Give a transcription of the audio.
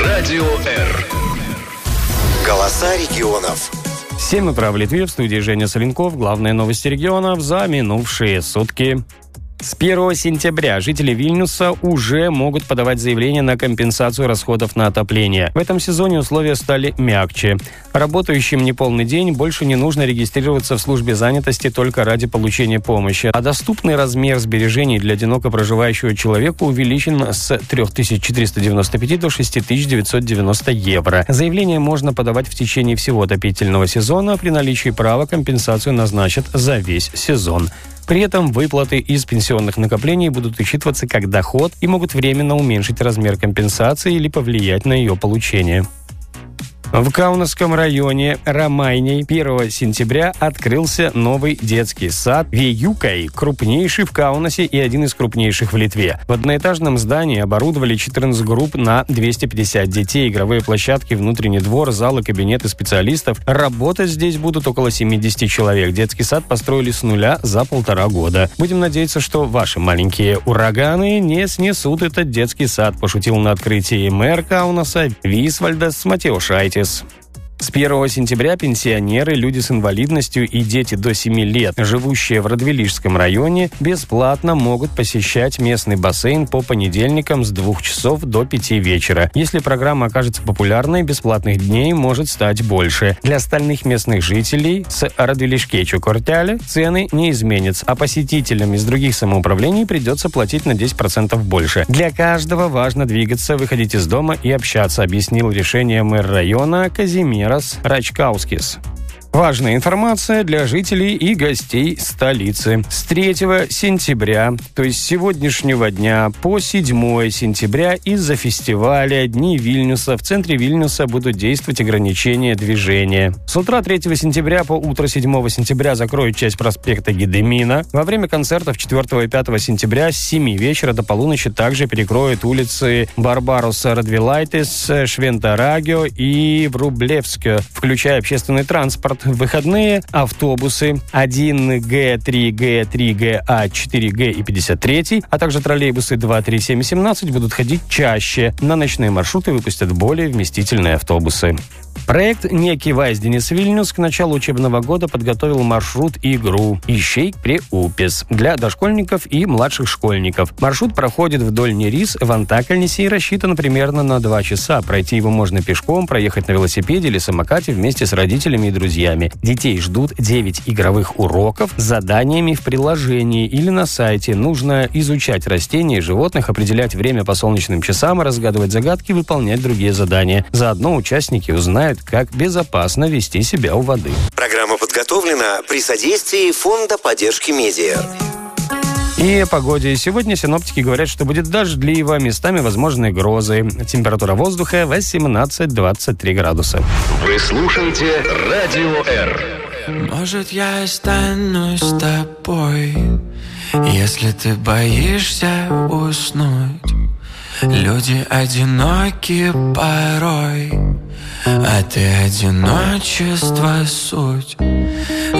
Радио Р. Голоса регионов. 7 утра в Литве, в студии Женя Соленков. Главные новости регионов за минувшие сутки. С 1 сентября жители Вильнюса уже могут подавать заявление на компенсацию расходов на отопление. В этом сезоне условия стали мягче. Работающим неполный день больше не нужно регистрироваться в службе занятости только ради получения помощи. А доступный размер сбережений для одиноко проживающего человека увеличен с 3495 до 6990 евро. Заявление можно подавать в течение всего отопительного сезона. При наличии права компенсацию назначат за весь сезон. При этом выплаты из пенсионных накоплений будут учитываться как доход и могут временно уменьшить размер компенсации или повлиять на ее получение. В Каунасском районе Ромайней 1 сентября открылся новый детский сад Веюкай, крупнейший в Каунасе и один из крупнейших в Литве. В одноэтажном здании оборудовали 14 групп на 250 детей, игровые площадки, внутренний двор, залы, кабинеты специалистов. Работать здесь будут около 70 человек. Детский сад построили с нуля за 1,5 года. Будем надеяться, что ваши маленькие ураганы не снесут этот детский сад, пошутил на открытии мэр Каунаса Висвальдас Матеушайтис. С 1 сентября пенсионеры, люди с инвалидностью и дети до 7 лет, живущие в Радвилишском районе, бесплатно могут посещать местный бассейн по понедельникам с 2 часов до 5 вечера. Если программа окажется популярной, бесплатных дней может стать больше. Для остальных местных жителей с Радвилишкечу-Кортяли цены не изменятся, а посетителям из других самоуправлений придется платить на 10% больше. Для каждого важно двигаться, выходить из дома и общаться, объяснил решение мэр района Казимирас Рачкаускис. Важная информация для жителей и гостей столицы. С 3 сентября, то есть сегодняшнего дня, по 7 сентября из-за фестиваля «Дни Вильнюса» в центре Вильнюса будут действовать ограничения движения. С утра 3 сентября по утро 7 сентября закроют часть проспекта Гедемина. Во время концертов 4 и 5 сентября с 7 вечера до полуночи также перекроют улицы Барбаруса Радвилайтис, Швентарагио и Врублевскё, включая общественный транспорт. В выходные автобусы 1Г, 3Г, 3ГА, 4Г и 53, а также троллейбусы 2, 3, 7 и 17 будут ходить чаще. На ночные маршруты выпустят более вместительные автобусы. Проект «Некий Вайзденис Вильнюс» к началу учебного года подготовил маршрут-игру «Ищейк Преупис» для дошкольников и младших школьников. Маршрут проходит вдоль Нерис в Антакальнисе и рассчитан примерно на 2 часа. Пройти его можно пешком, проехать на велосипеде или самокате вместе с родителями и друзьями. Детей ждут 9 игровых уроков с заданиями в приложении или на сайте. Нужно изучать растения и животных, определять время по солнечным часам, разгадывать загадки, выполнять другие задания. Заодно участники узнают, как безопасно вести себя у воды. Программа подготовлена при содействии Фонда поддержки медиа. И о погоде. Сегодня синоптики говорят, что будет дождливо, местами возможны грозы. Температура воздуха 18-23 градуса. Вы слушаете Радио Р. Может, я останусь с тобой, если ты боишься уснуть. Люди одиноки порой, а ты одиночество суть.